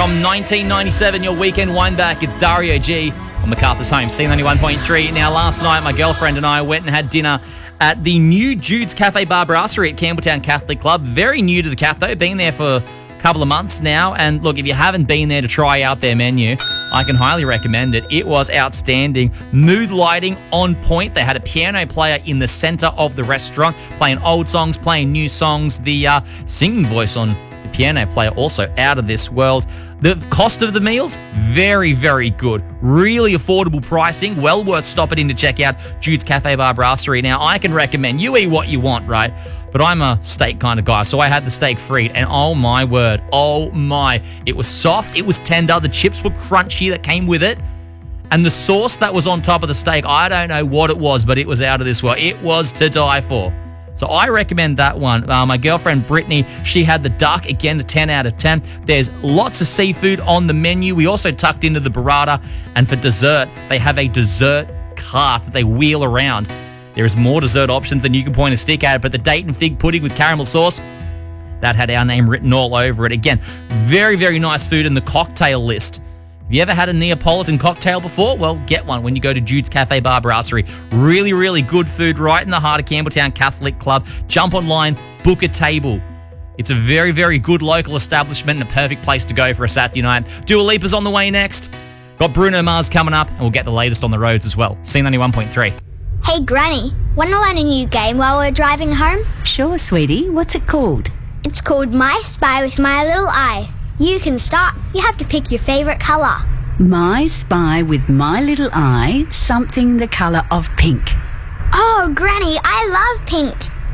from 1997, your weekend wind back. It's Dario G on MacArthur's Home, C91.3. Now, last night, my girlfriend and I went and had dinner at the new Jude's Cafe Bar Brasserie at Campbelltown Catholic Club. Very new to the cafe, been there for a couple of months now. And look, if you haven't been there to try out their menu, I can highly recommend it. It was outstanding. Mood lighting on point. They had a piano player in the center of the restaurant, playing old songs, playing new songs. The singing voice on the piano player also out of this world. The cost of the meals, very, very good. Really affordable pricing. Well worth stopping in to check out Jude's Cafe Bar Brasserie. Now, I can recommend, you eat what you want, right? But I'm a steak kind of guy, so I had the steak frite, and oh my word, oh my. It was soft, it was tender, the chips were crunchy that came with it, and the sauce that was on top of the steak, I don't know what it was, but it was out of this world. It was to die for. So I recommend that one. My girlfriend Brittany, she had the duck, again, a 10 out of 10. There's lots of seafood on the menu. We also tucked into the burrata, and for dessert, they have a dessert cart that they wheel around. There is more dessert options than you can point a stick at, but the date and fig pudding with caramel sauce, that had our name written all over it. Again, very, very nice food in the cocktail list. Have you ever had a Neapolitan cocktail before? Well, get one when you go to Jude's Cafe Bar Brasserie. Really, really good food right in the heart of Campbelltown Catholic Club. Jump online, book a table. It's a very, very good local establishment and a perfect place to go for a Saturday night. Dua Lipa's on the way next. Got Bruno Mars coming up, and we'll get the latest on the roads as well. C91.3. Hey, Granny, want to learn a new game while we're driving home? Sure, sweetie. What's it called? It's called My Spy with My Little Eye. You can start. You have to pick your favourite colour. My Spy with My Little Eye, something the colour of pink. Oh, Granny, I love pink.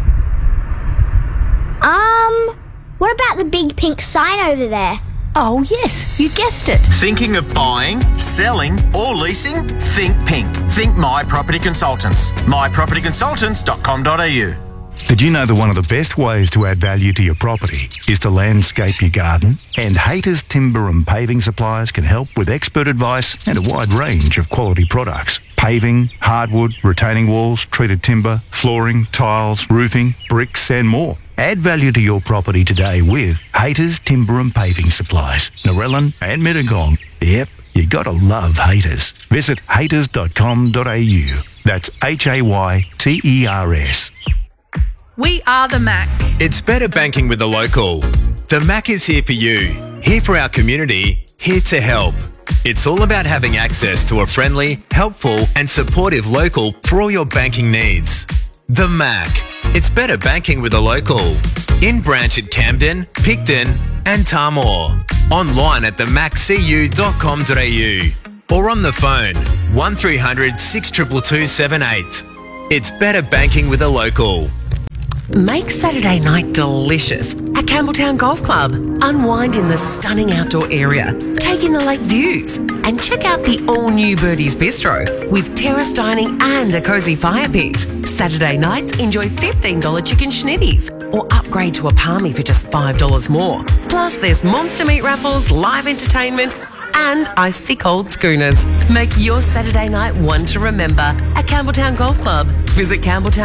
What about the big pink sign over there? Oh, yes, you guessed it. Thinking of buying, selling or leasing? Think pink. Think My Property Consultants. mypropertyconsultants.com.au. Did you know that one of the best ways to add value to your property is to landscape your garden? And Hayter's Timber and Paving Supplies can help with expert advice and a wide range of quality products. Paving, hardwood, retaining walls, treated timber, flooring, tiles, roofing, bricks and more. Add value to your property today with Hayter's Timber and Paving Supplies, Narellan and Mittagong. Yep, you gotta love Hayter's. Visit hayters.com.au. That's HAYTERS. We are the Mac. It's better banking with the local. The Mac is here for you, here for our community, here to help. It's all about having access to a friendly, helpful and supportive local for all your banking needs. The Mac. It's better banking with a local. In branch at Camden, Picton and Tamor. Online at themaccu.com.au or on the phone 1300 622 78. It's better banking with a local. Make Saturday night delicious at Campbelltown Golf Club. Unwind in the stunning outdoor area, take in the lake views and check out the all-new Birdie's Bistro with terrace dining and a cosy fire pit. Saturday nights, enjoy $15 chicken schnitties or upgrade to a palmy for just $5 more. Plus, there's monster meat raffles, live entertainment and icy cold schooners. Make your Saturday night one to remember at Campbelltown Golf Club. Visit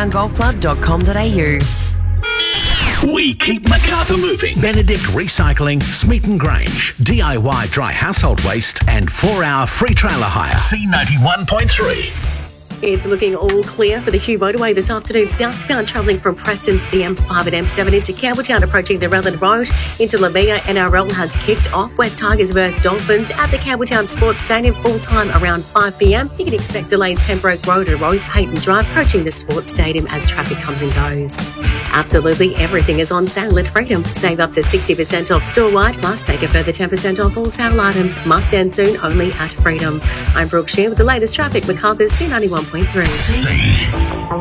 campbelltowngolfclub.com.au. We keep MacArthur moving. Benedict Recycling, Smeaton Grange, DIY dry household waste and 4-hour free trailer hire. C91.3. It's looking all clear for the Hugh motorway this afternoon. Southbound travelling from Preston to the M5 and M7 into Campbelltown, approaching the Relland Road into Lamia. NRL has kicked off. West Tigers versus Dolphins at the Campbelltown Sports Stadium, full time around 5 p.m. You can expect delays Pembroke Road and Rose Payton Drive, approaching the Sports Stadium as traffic comes and goes. Absolutely everything is on sale at Freedom. Save up to 60% off store-wide, plus take a further 10% off all sale items. Must end soon, only at Freedom. I'm Brooke Shear with the latest traffic. MacArthur's C91.3.